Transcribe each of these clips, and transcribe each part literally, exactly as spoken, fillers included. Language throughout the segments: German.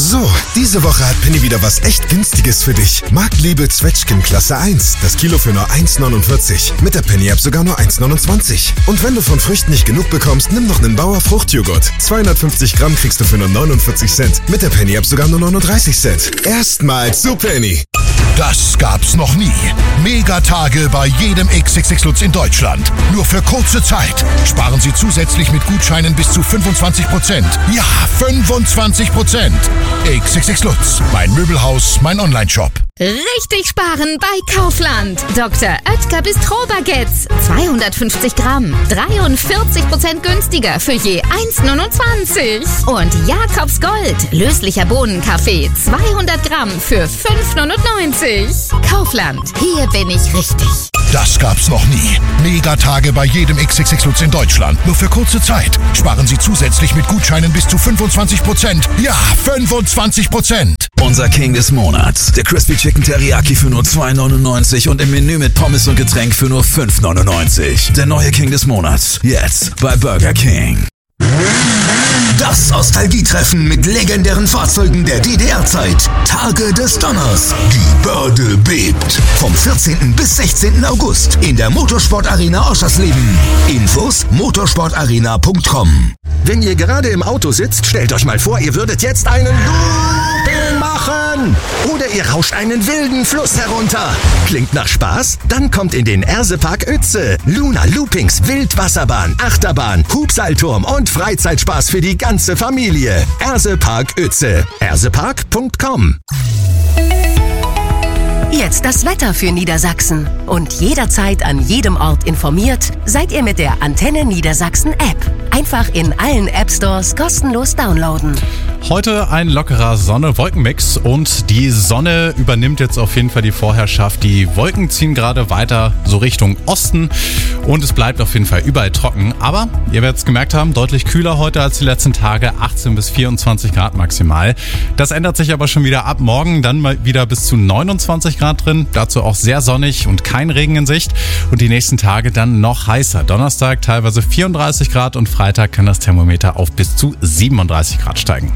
So, diese Woche hat Penny wieder was echt Günstiges für dich. Marktliebe Zwetschgen Klasse eins. Das Kilo für nur eins neunundvierzig. Mit der Penny-App sogar nur eins neunundzwanzig. Und wenn du von Früchten nicht genug bekommst, nimm noch einen Bauer Fruchtjoghurt. zweihundertfünfzig Gramm kriegst du für nur neunundvierzig Cent. Mit der Penny-App sogar nur neununddreißig Cent. Erstmals zu Penny. Das gab's noch nie. Megatage bei jedem X X X Lutz in Deutschland. Nur für kurze Zeit. Sparen Sie zusätzlich mit Gutscheinen bis zu fünfundzwanzig Prozent. Ja, fünfundzwanzig Prozent. X X X Lutz. Mein Möbelhaus, mein Onlineshop. Richtig sparen bei Kaufland. Doktor Oetker Bistro-Baguettes. zweihundertfünfzig Gramm. dreiundvierzig Prozent günstiger für je eins neunundzwanzig. Und Jakobs Gold. Löslicher Bohnenkaffee. zweihundert Gramm für fünf neunundneunzig. Kaufland. Hier bin ich richtig. Das gab's noch nie. Megatage bei jedem X X X Lutz in Deutschland. Nur für kurze Zeit. Sparen Sie zusätzlich mit Gutscheinen bis zu fünfundzwanzig Prozent. Ja, fünfundzwanzig Prozent. Unser King des Monats. Der Crispy Chicken Teriyaki für nur zwei neunundneunzig und im Menü mit Pommes und Getränk für nur fünf neunundneunzig. Der neue King des Monats. Jetzt bei Burger King. Das Nostalgietreffen mit legendären Fahrzeugen der D D R-Zeit. Tage des Donners. Die Börde bebt. Vom vierzehnten bis sechzehnten August in der Motorsport-Arena Oschersleben. Infos motorsportarena punkt com. Wenn ihr gerade im Auto sitzt, stellt euch mal vor, ihr würdet jetzt einen Looping machen. Oder ihr rauscht einen wilden Fluss herunter. Klingt nach Spaß? Dann kommt in den Ersepark Uetze. Luna Loopings, Wildwasserbahn, Achterbahn, Hubseilturm und Freizeitspaß für die ganze Familie. Ersepark Uetze. ersepark punkt com. Jetzt das Wetter für Niedersachsen. Und jederzeit an jedem Ort informiert, seid ihr mit der Antenne Niedersachsen App. Einfach in allen App Stores kostenlos downloaden. Heute ein lockerer Sonne-Wolken-Mix und die Sonne übernimmt jetzt auf jeden Fall die Vorherrschaft. Die Wolken ziehen gerade weiter so Richtung Osten und es bleibt auf jeden Fall überall trocken. Aber ihr werdet es gemerkt haben, deutlich kühler heute als die letzten Tage, achtzehn bis vierundzwanzig Grad maximal. Das ändert sich aber schon wieder ab morgen, dann mal wieder bis zu neunundzwanzig Grad drin. Dazu auch sehr sonnig und kein Regen in Sicht und die nächsten Tage dann noch heißer. Donnerstag teilweise vierunddreißig Grad und Freitag kann das Thermometer auf bis zu siebenunddreißig Grad steigen.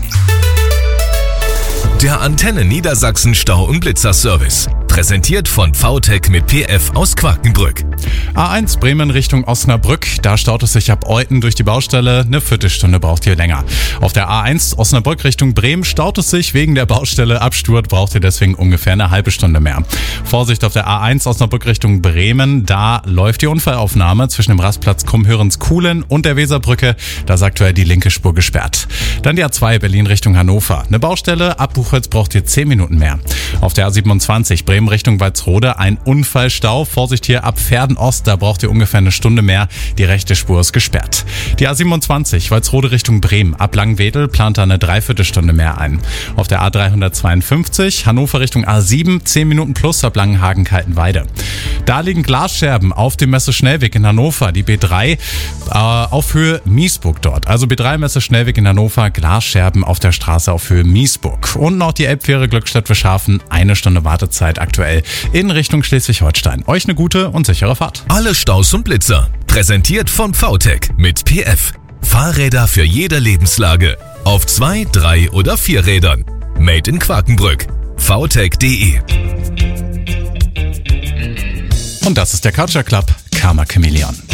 Der Antenne Niedersachsen Stau- und Blitzer-Service. Präsentiert von V T E C mit P F aus Quakenbrück. A eins Bremen Richtung Osnabrück. Da staut es sich ab Euten durch die Baustelle. Eine Viertelstunde braucht ihr länger. Auf der A eins Osnabrück Richtung Bremen staut es sich wegen der Baustelle. Ab Sturt braucht ihr deswegen ungefähr eine halbe Stunde mehr. Vorsicht auf der A eins Osnabrück Richtung Bremen. Da läuft die Unfallaufnahme zwischen dem Rastplatz Krummhörens-Kuhlen und der Weserbrücke. Da ist aktuell die linke Spur gesperrt. Dann die A zwei Berlin Richtung Hannover. Eine Baustelle. Ab Buchholz braucht ihr zehn Minuten mehr. Auf der A siebenundzwanzig Bremen Richtung Walsrode ein Unfallstau. Vorsicht hier ab Verden Ost, da braucht ihr ungefähr eine Stunde mehr. Die rechte Spur ist gesperrt. Die A siebenundzwanzig Walsrode Richtung Bremen. Ab Langwedel plant da eine Dreiviertelstunde mehr ein. Auf der A dreihundertzweiundfünfzig Hannover Richtung A sieben, zehn Minuten plus ab Langenhagen-Kaltenweide. Da liegen Glasscherben auf dem Messe-Schnellweg in Hannover. Die B drei äh, auf Höhe Miesburg dort. Also B drei Messe-Schnellweg in Hannover, Glasscherben auf der Straße auf Höhe Miesburg. Und noch die Elbfähre Glückstadt-Wischhafen. Eine Stunde Wartezeit aktuell in Richtung Schleswig-Holstein. Euch eine gute und sichere Fahrt. Alle Staus und Blitzer. Präsentiert von V T E C mit P F. Fahrräder für jede Lebenslage. Auf zwei, drei oder vier Rädern. Made in Quakenbrück. v t e c punkt d e. Und das ist der Culture Club Karma Chameleon.